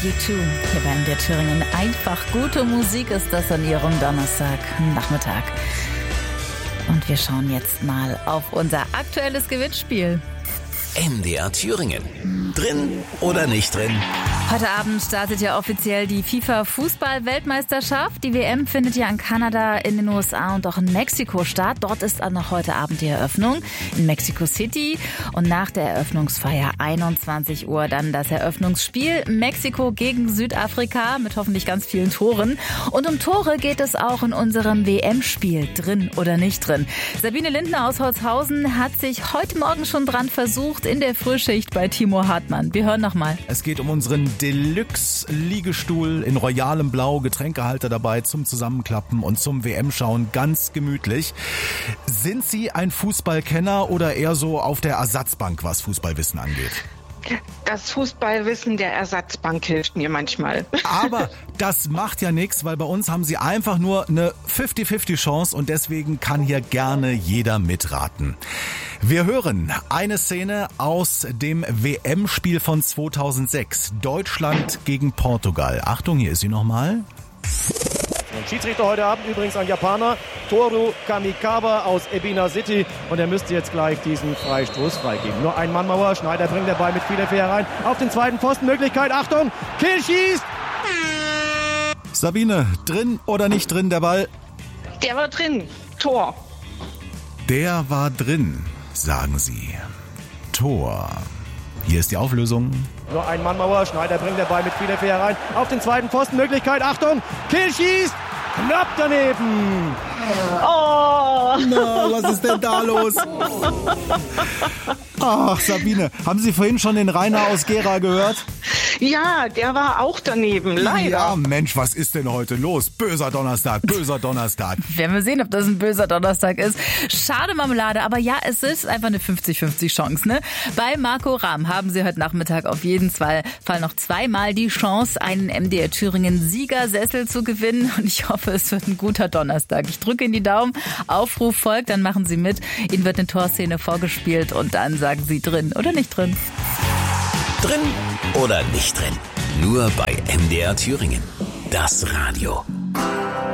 U2 hier bei MDR Thüringen. Einfach gute Musik ist das an Ihrem Donnerstagnachmittag. Und wir schauen jetzt mal auf unser aktuelles Gewinnspiel. MDR Thüringen. Drin oder nicht drin? Heute Abend startet ja offiziell die FIFA-Fußball-Weltmeisterschaft. Die WM findet ja in Kanada, in den USA und auch in Mexiko statt. Dort ist auch noch heute Abend die Eröffnung in Mexico City. Und nach der Eröffnungsfeier 21 Uhr dann das Eröffnungsspiel Mexiko gegen Südafrika mit hoffentlich ganz vielen Toren. Und um Tore geht es auch in unserem WM-Spiel. Drin oder nicht drin? Sabine Lindner aus Holzhausen hat sich heute Morgen schon dran versucht in der Frühschicht bei Timo Hartmann. Wir hören nochmal. Es geht um unseren Deluxe-Liegestuhl in royalem Blau, Getränkehalter dabei zum Zusammenklappen und zum WM-Schauen ganz gemütlich. Sind Sie ein Fußballkenner oder eher so auf der Ersatzbank, was Fußballwissen angeht? Das Fußballwissen der Ersatzbank hilft mir manchmal. Aber das macht ja nichts, weil bei uns haben Sie einfach nur eine 50-50 Chance und deswegen kann hier gerne jeder mitraten. Wir hören eine Szene aus dem WM-Spiel von 2006. Deutschland gegen Portugal. Achtung, hier ist sie nochmal. Und Schiedsrichter heute Abend übrigens ein Japaner, Toru Kamikawa aus Ebina City. Und er müsste jetzt gleich diesen Freistoß freigeben. Nur ein Mannmauer, Schneider bringt den Ball mit viel Effet herein. Auf den zweiten Pfosten, Möglichkeit, Achtung, Kiel schießt! Sabine, drin oder nicht drin der Ball? Der war drin, Tor. Der war drin, sagen Sie. Tor. Hier ist die Auflösung. Nur ein Mannmauer, Schneider bringt den Ball mit viel Effet herein. Auf den zweiten Pfosten, Möglichkeit, Achtung, Kiel schießt! Knapp daneben! Oh! Na, was ist denn da los? Ach, Sabine, haben Sie vorhin schon den Rainer aus Gera gehört? Ja, der war auch daneben, leider. Ja, Mensch, was ist denn heute los? Böser Donnerstag, böser Donnerstag. Werden wir sehen, ob das ein böser Donnerstag ist. Schade Marmelade, aber ja, es ist einfach eine 50-50 Chance, ne? Bei Marco Rahm haben Sie heute Nachmittag auf jeden Fall noch zweimal die Chance, einen MDR Thüringen Siegersessel zu gewinnen. Und ich hoffe, es wird ein guter Donnerstag. Ich drücke Ihnen die Daumen. Aufruf folgt, dann machen Sie mit. Ihnen wird eine Torszene vorgespielt und dann sagen Sie drin oder nicht drin. Drin oder nicht drin? Nur bei MDR Thüringen. Das Radio.